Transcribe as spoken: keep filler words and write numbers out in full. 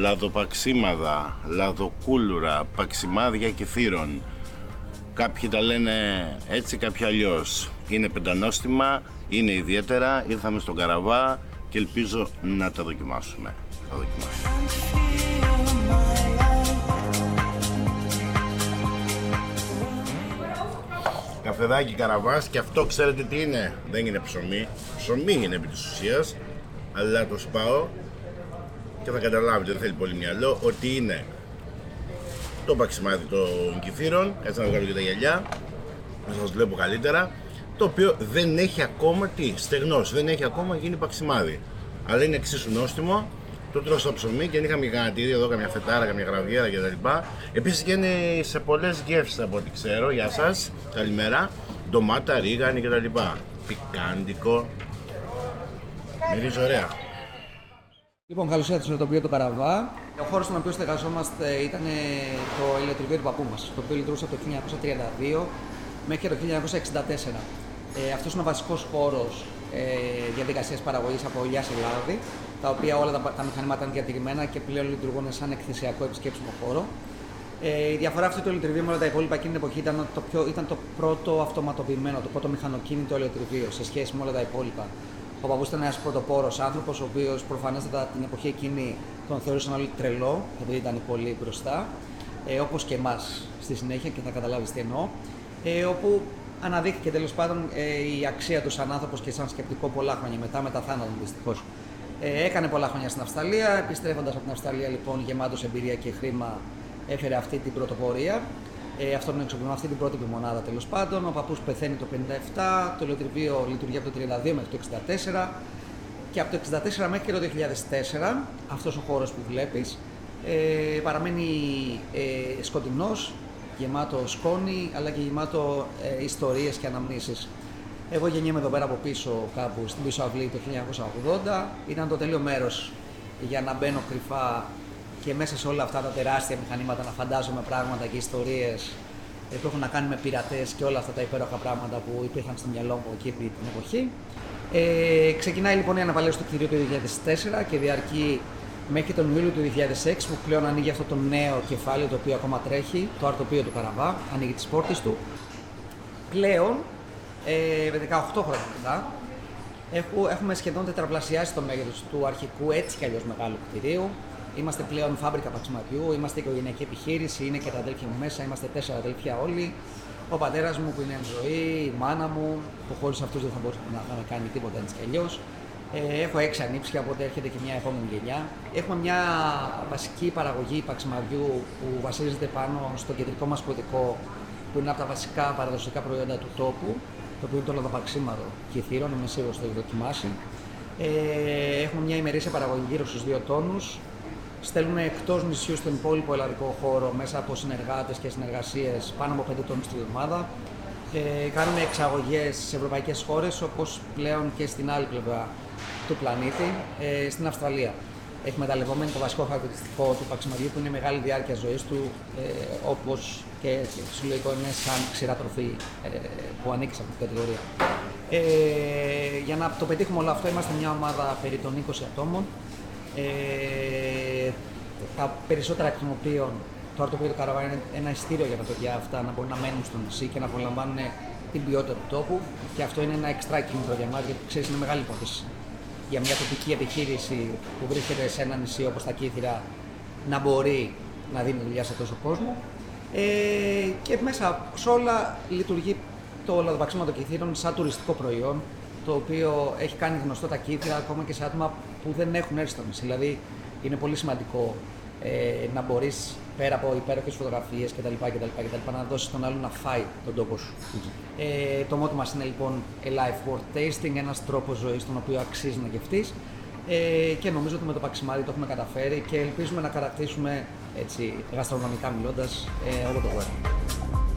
λαδοπαξίμαδα, λαδοκούλουρα, παξιμάδια κεφύρων. Κάποιοι τα λένε έτσι, κάποιοι αλλιώς. Είναι πεντανόστιμα, είναι ιδιαίτερα, ήρθαμε στον Καραβά και ελπίζω να τα δοκιμάσουμε. Θα δοκιμάσουμε. Καφεδάκι Καραβάς, και αυτό ξέρετε τι είναι? Δεν είναι ψωμί. Ψωμί είναι επί της ουσίας, αλλά το σπάω και θα καταλάβετε, δεν θέλει πολύ μυαλό, ότι είναι το παξιμάδι των κεφύρων, έτσι να βγάλω και τα γυαλιά, να σας βλέπω καλύτερα, το οποίο δεν έχει ακόμα τι, στεγνός, δεν έχει ακόμα γίνει παξιμάδι, αλλά είναι εξίσου νόστιμο. Το τρώω στο ψωμί και αν είχαμε γανατίδι εδώ, καμιά φετάρα, καμιά γραβιέρα κτλ. Επίσης και είναι σε πολλές γεύσεις από ό,τι ξέρω. Γεια σας, καλημέρα. Ντομάτα, ρίγανη κτλ. Πικάντικο. Μυρίζει ωραία. Λοιπόν, καλώς ήρθατε στο τοπίο του Καραβά. Ο χώρος στον οποίο στεγαζόμαστε ήταν το ηλεκτρικό του παππού μας, το οποίο λειτουργούσε από το χίλια εννιακόσια τριάντα δύο μέχρι το χίλια εννιακόσια εξήντα τέσσερα. Ε, αυτός είναι ο βασικός χώρος ε, διαδικασίας παραγωγής από ολιά σε λάδι, τα οποία όλα τα, τα μηχανήματα είναι διατηρημένα και πλέον λειτουργούν σαν εκθεσιακό επισκέψιμο χώρο. Ε, η διαφορά αυτή του ηλεκτριβείου με όλα τα υπόλοιπα εκείνη την εποχή ήταν το, πιο, ήταν το πρώτο αυτοματοποιημένο, το πρώτο μηχανοκίνητο ηλεκτριβείο σε σχέση με όλα τα υπόλοιπα. Ο παππούς ήταν ένας πρωτοπόρος άνθρωπος, ο οποίος προφανέστατα την εποχή εκείνη τον θεωρούσαν όλοι τρελό, επειδή ήταν πολύ μπροστά, ε, όπως και εμάς στη συνέχεια, και θα καταλάβεις τι εννοώ. Ε, όπου αναδείχθηκε τέλος πάντων ε, η αξία του σαν άνθρωπος και σαν σκεπτικό πολλά χρόνια μετά, μετά θάνατον δυστυχώς. Ε, έκανε πολλά χρόνια στην Αυστραλία, επιστρέφοντας από την Αυστραλία λοιπόν γεμάτος εμπειρία και χρήμα, έφερε αυτή την πρωτοπορία. Ε, αυτόν τον εξοπλισμό, αυτή την πρώτη μονάδα τέλος πάντων. Ο παππούς πεθαίνει το χίλια εννιακόσια πενήντα επτά, το ηλεκτριβείο λειτουργεί από το χίλια εννιακόσια τριάντα δύο μέχρι το χίλια εννιακόσια εξήντα τέσσερα και από το χίλια εννιακόσια εξήντα τέσσερα μέχρι και το δύο χιλιάδες τέσσερα αυτός ο χώρος που βλέπεις ε, παραμένει ε, σκοτεινός, γεμάτο σκόνη αλλά και γεμάτο ε, ιστορίες και αναμνήσεις. Εγώ γεννιέμαι εδώ πέρα από πίσω, κάπου στην πίσω αυλή το χίλια εννιακόσια ογδόντα. Ήταν το τέλειο μέρος για να μπαίνω κρυφά και μέσα σε όλα αυτά τα τεράστια μηχανήματα να φαντάζομαι πράγματα και ιστορίες που έχουν να κάνουν με πειρατές και όλα αυτά τα υπέροχα πράγματα που υπήρχαν στο μυαλό μου εκεί την εποχή. Ε, ξεκινάει λοιπόν η αναβαλαίωση του κτηρίου του δύο χιλιάδες τέσσερα και διαρκεί μέχρι τον Ιούλιο του δύο χιλιάδες έξι, που πλέον ανοίγει αυτό το νέο κεφάλαιο το οποίο ακόμα τρέχει, το αρτοπείο του Καραβά, ανοίγει τις πόρτες του. Πλέον, ε, δεκαοκτώ χρόνια μετά, έχουμε σχεδόν τετραπλασιάσει το μέγεθος του αρχικού έτσι κι αλλιώς μεγάλου κτηρίου. Είμαστε πλέον φάμπρικα παξιματιού, είμαστε οικογενειακή επιχείρηση, είναι και τα αδέλφια μου μέσα, είμαστε τέσσερα αδέλφια όλοι. Ο πατέρας μου που είναι εν ζωή, η μάνα μου, που χωρίς αυτούς δεν θα μπορούσαμε να είχαμε κάνει τίποτα έτσι κι αλλιώς. Ε, έχω έξι ανήψια, οπότε έρχεται και μια επόμενη γενιά. Έχουμε μια βασική παραγωγή παξιμαδιού που βασίζεται πάνω στο κεντρικό μας κωδικό, που είναι από τα βασικά παραδοσιακά προϊόντα του τόπου, το οποίο είναι το λαδοπαξίμαδο κεφύρων, είμαι σίγουρος το έχει δοκιμάσει. Ε, έχουμε μια ημερήσια παραγωγή γύρω στους δύο τόνους. Στέλνουμε εκτός νησιού στον υπόλοιπο ελλαδικό χώρο μέσα από συνεργάτες και συνεργασίες πάνω από πέντε τόνους τη βδομάδα. Ε, κάνουμε εξαγωγές σε ευρωπαϊκές χώρες, όπως πλέον και στην άλλη πλευρά του πλανήτη, ε, στην Αυστραλία. Εκμεταλλευόμενο το βασικό χαρακτηριστικό του παξιμαδιού που είναι η μεγάλη διάρκεια ζωής του, ε, όπως και φυσιολογικό είναι σαν ξηρά τροφή ε, που ανήκει σε αυτή την κατηγορία. Ε, για να το πετύχουμε όλο αυτό, είμαστε μια ομάδα περί των είκοσι ατόμων. Ε, τα περισσότερα εκ των οποίων το αρτοπείο του Καραβά είναι ένα ειστήριο για τα παιδιά αυτά να μπορούν να μένουν στο νησί και να απολαμβάνουν την ποιότητα του τόπου, και αυτό είναι ένα εξτρά κίνητρο για μας, γιατί ξέρεις είναι μεγάλη υπόθεση για μια τοπική επιχείρηση που βρίσκεται σε ένα νησί όπως τα Κύθυρα να μπορεί να δίνει δουλειά σε τόσο κόσμο. Ε, και μέσα σε όλα λειτουργεί το λαδοπαξίμα των Κύθυρων σαν τουριστικό προϊόν, το οποίο έχει κάνει γνωστό τα Κύθυρα ακόμα και σε άτομα που δεν έχουν έρθει στο νησί. Δηλαδή, είναι πολύ σημαντικό ε, να μπορείς πέρα από υπέροχες φωτογραφίες κτλ. κτλ να δώσεις τον άλλον να φάει τον τόπο σου. Mm-hmm. Ε, το μότο μας είναι λοιπόν a life worth tasting, ένας τρόπος ζωής τον οποίο αξίζει να γευτείς. Ε, και νομίζω ότι με το παξιμάδι το έχουμε καταφέρει και ελπίζουμε να κατακτήσουμε έτσι, γαστρονομικά μιλώντας ε, όλο το κόσμο.